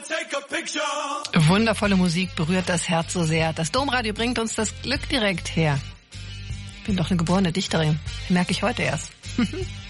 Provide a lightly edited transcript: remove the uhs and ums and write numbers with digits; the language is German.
Wundervolle Musik berührt das Herz so sehr. Das Domradio bringt uns das Glück direkt her. Ich bin doch eine geborene Dichterin. Merke ich heute erst.